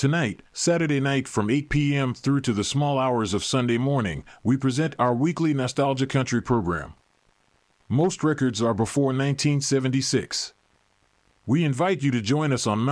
Tonight, Saturday night from 8 p.m. through to the small hours of Sunday morning, we present our weekly Nostalgia Country program. Most records are before 1976. We invite you to join us on